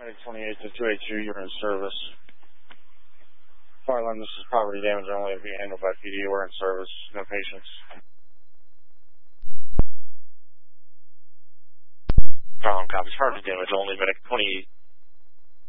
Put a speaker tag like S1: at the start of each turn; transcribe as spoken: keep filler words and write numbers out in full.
S1: twenty-eight to two eighty-two, you're in service. Farland, this is property damage only being handled by P D. We're in service. No patients.
S2: Farland copies. Property damage only. Medic twenty-eight